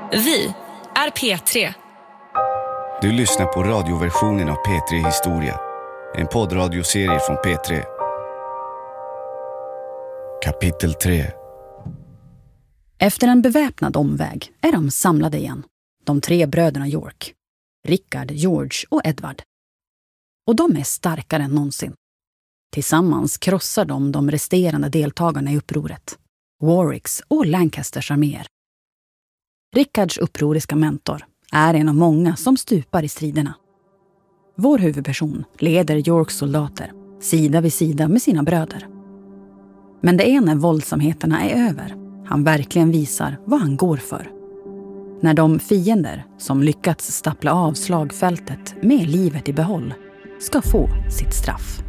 Vi är P3. Du lyssnar på radioversionen av P3 Historia. En poddradioserie från P3. Kapitel 3. Efter en beväpnad omväg är de samlade igen. De 3 bröderna York. Rickard, George och Edward. Och de är starkare än någonsin. Tillsammans krossar de resterande deltagarna i upproret. Warwicks och Lancasters arméer. Rickards upproriska mentor är en av många som stupar i striderna. Vår huvudperson leder Yorks soldater sida vid sida med sina bröder. Men det är när våldsamheterna är över han verkligen visar vad han går för. När de fiender som lyckats stappla av slagfältet med livet i behåll ska få sitt straff.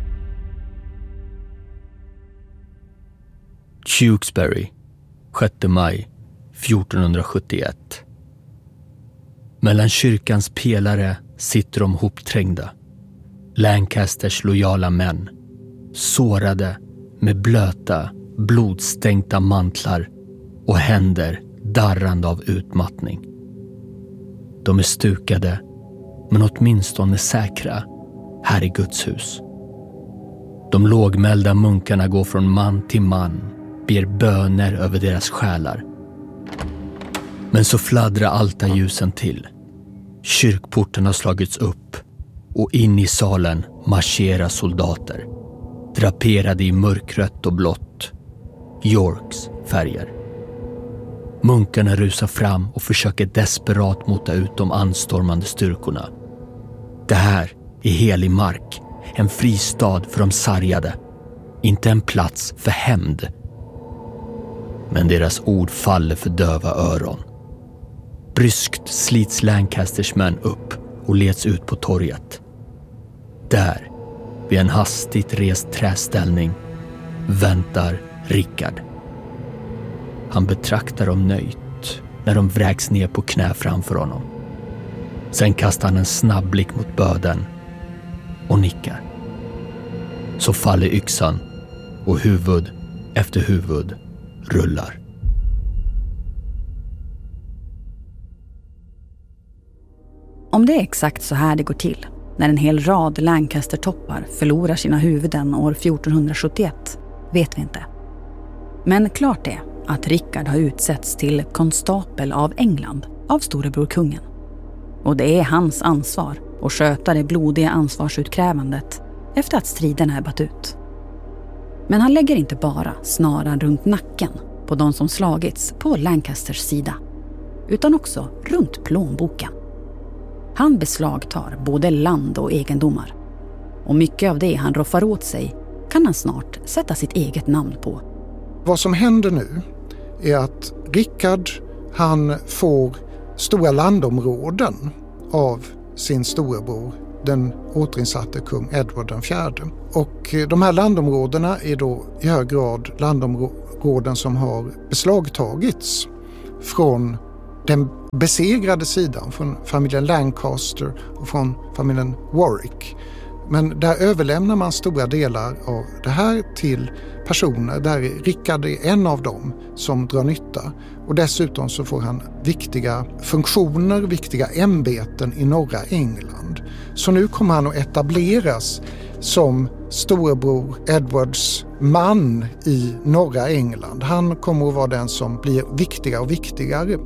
Tewkesbury, 6 maj 1471. Mellan kyrkans pelare sitter de hopträngda. Lancasters lojala män, sårade med blöta, blodstänkta mantlar och händer darrande av utmattning. De är stukade, men åtminstone säkra här i Guds hus. De lågmälda munkarna går från man till man, ber böner över deras själar. Men så fladdrar altarljusen till. Kyrkporten har slagits upp och in i salen marscherar soldater, draperade i mörkrött och blått, Yorks färger. Munkarna rusar fram och försöker desperat mota ut de anstormande styrkorna. Det här är helig mark, en fristad för de sargade, inte en plats för hämnd. Men deras ord faller för döva öron. Bryskt slits Lancasters män upp och leds ut på torget. Där, vid en hastigt rest träställning, väntar Rickard. Han betraktar dem nöjt när de vräks ner på knä framför honom. Sen kastar han en snabb blick mot böden och nickar. Så faller yxan och huvud efter huvud rullar. Om det är exakt så här det går till när en hel rad Lancaster-toppar förlorar sina huvuden år 1471 vet vi inte. Men klart är att Rickard har utsetts till konstapel av England av storebror kungen. Och det är hans ansvar att sköta det blodiga ansvarsutkrävandet efter att striden är batt ut. Men han lägger inte bara snaran runt nacken på de som slagits på Lancasters sida, utan också runt plånboken. Han beslagtar både land och egendomar. Och mycket av det han roffar åt sig kan han snart sätta sitt eget namn på. Vad som händer nu är att Rickard, han får stora landområden av sin storebror, den återinsatte kung Edward den fjärde. Och de här landområdena är då i hög grad landområden som har beslagtagits från den besegrade sidan, från familjen Lancaster och från familjen Warwick. Men där överlämnar man stora delar av det här till personer där Rickard är en av dem som drar nytta. Och dessutom så får han viktiga funktioner, viktiga ämbeten i norra England. Så nu kommer han att etableras som storebror Edwards man i norra England. Han kommer att vara den som blir viktigare och viktigare.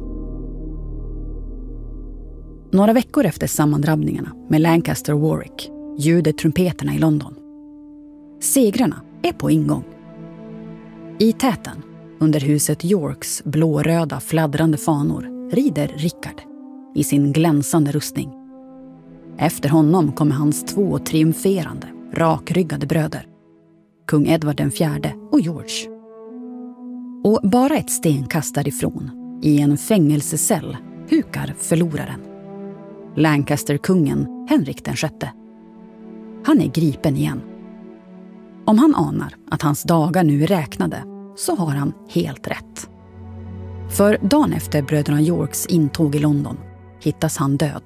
Några veckor efter sammandrabbningarna med Lancaster och Warwick ljuder trumpeterna i London. Segrarna är på ingång. I täten, under huset Yorks blåröda fladdrande fanor, rider Rickard i sin glänsande rustning. Efter honom kommer hans 2 triumferande, rakryggade bröder, kung Edward den fjärde och George. Och bara ett stenkast därifrån, i en fängelsecell, hukar förloraren. Lancaster-kungen Henrik den sjätte. Han är gripen igen. Om han anar att hans dagar nu är räknade så har han helt rätt. För dagen efter bröderna Yorks intåg i London hittas han död.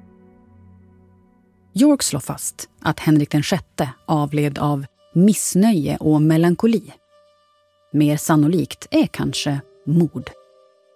York slår fast att Henrik den sjätte avled av missnöje och melankoli. Mer sannolikt är kanske mord.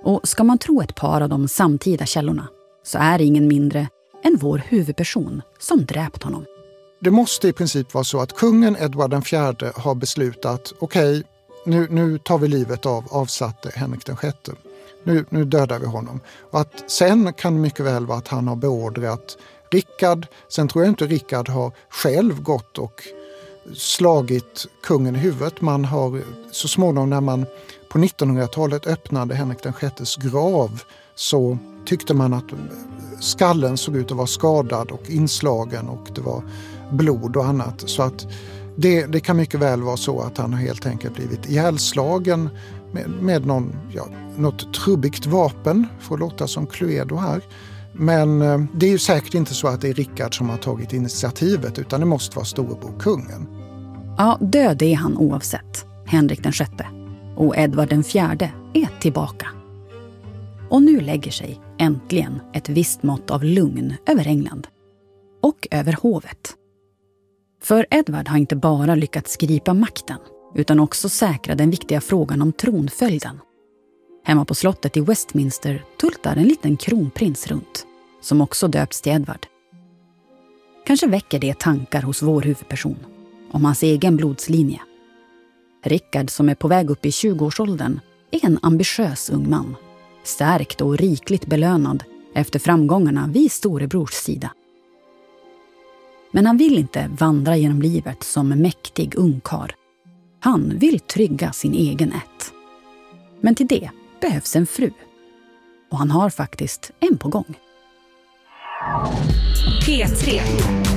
Och ska man tro ett par av de samtida källorna så är det ingen mindre än vår huvudperson som dräpt honom. Det måste i princip vara så att kungen Edvard IV har beslutat okej, nu tar vi livet av avsatte Henrik VI. Nu dödar vi honom. Och att sen kan det mycket väl vara att han har beordrat Rickard. Sen tror jag inte Rickard har själv gått och slagit kungen i huvudet. Man har så småningom när man på 1900-talet öppnade Henrik VI:s grav så tyckte man att skallen såg ut att vara skadad och inslagen och det var blod och annat. Så att det kan mycket väl vara så att han har helt enkelt blivit ihjälslagen med något trubbigt vapen, för att låta som Cluedo här. Men det är ju säkert inte så att det är Rickard som har tagit initiativet utan det måste vara storebror kungen. Ja, död är han oavsett, Henrik VI. Och Edvard IV är tillbaka. Och nu lägger sig äntligen ett visst mått av lugn över England. Och över hovet. För Edvard har inte bara lyckats gripa makten utan också säkra den viktiga frågan om tronföljden. Hemma på slottet i Westminster tultar en liten kronprins runt, som också döpts till Edvard. Kanske väcker det tankar hos vår huvudperson om hans egen blodslinje. Rickard, som är på väg upp i 20-årsåldern, är en ambitiös ung man. Stärkt och rikligt belönad efter framgångarna vid storebrors sida. Men han vill inte vandra genom livet som mäktig ungkarl. Han vill trygga sin egen ätt. Men till det behövs en fru. Och han har faktiskt en på gång. P3.